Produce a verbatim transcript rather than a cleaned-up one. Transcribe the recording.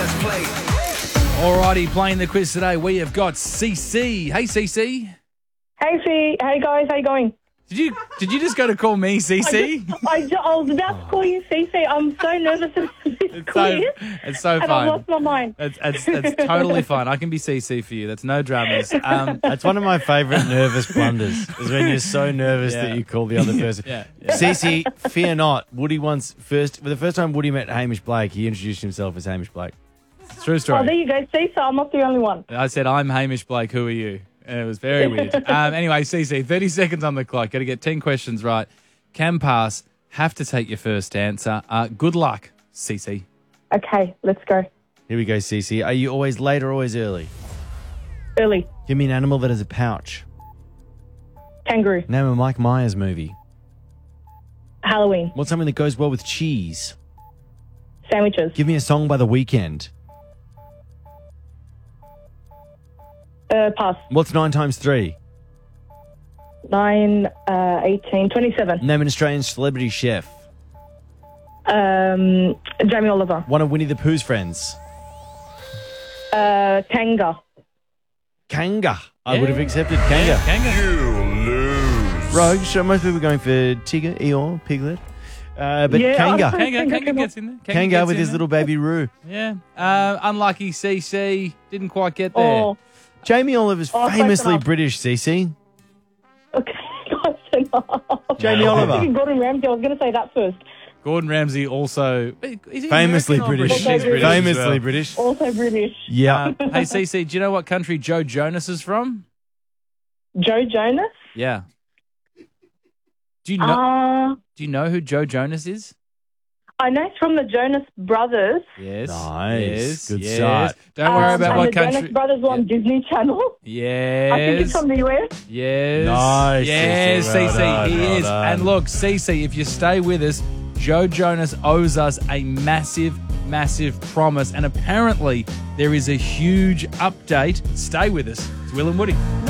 let's play. Alrighty, playing the quiz today, we have got C C. Hey, C C. Hey, C. Hey, guys. How you going? Did you did you just go to call me C C? I, just, I, ju- I was about to call you C C. I'm so nervous about this It's so, quiz. it's so and I fun. lost my mind. It's, it's, it's totally fine. I can be C C for you. That's no dramas. Um, That's one of my favourite nervous blunders, is when you're so nervous Yeah. that you call the other person. Yeah, yeah. Cece, fear not. Woody once first, for the first time Woody met Hamish Blake, he introduced himself as Hamish Blake. True Oh, there story. you go, C. So I'm not the only one. I said, I'm Hamish Blake. Who are you? And it was very weird. Um, anyway, C C, thirty seconds on the clock. Got to get ten questions right. Can pass. Have to take your first answer. Uh, good luck, C C. Okay, let's go. Here we go, Cece. Are you always late or always early? Early. Give me an animal that has a pouch. Kangaroo. Name a Mike Myers movie. Halloween. What's something that goes well with cheese? Sandwiches. Give me a song by The Weeknd. Uh, pass. What's nine times three? Nine, uh, eighteen, twenty-seven. Name an Australian celebrity chef. Um, Jamie Oliver. One of Winnie the Pooh's friends. Uh, Kanga. Kanga. I Yeah. would have accepted Kanga. Kanga. Rogue, so most people are going for Tigger, Eeyore, Piglet. Uh, but Yeah, Kanga. I- Kanga, Kanga Kanga came gets in there. Kanga, Kanga gets with in his there. little baby Roo. Yeah. Uh, unlucky C C. Didn't quite get there. Oh, Jamie Oliver's Oh, close famously enough. British, Cece. okay. Close enough. Jamie I was Oliver. thinking Gordon Ramsay. I was going to say that first. Gordon Ramsay also... Is he Famously American or British. He's British as Famously well. British. Also British. Yeah. Um, hey, C C, do you know what country Joe Jonas is from? Joe Jonas. Yeah. Do you know? Uh, do you know who Joe Jonas is? I know it's from the Jonas Brothers. Yes. Nice. Yes. Good yes. start. Don't worry Um, about and what the country. Jonas Brothers were on Disney Channel. Yes. I think it's from the U S. Yes. Nice, Yes, Cece. Well C C, done, he well is. done. And look, C C, if you stay with us, Joe Jonas owes us a massive, massive promise. And apparently, there is a huge update. Stay with us. It's Will and Woody.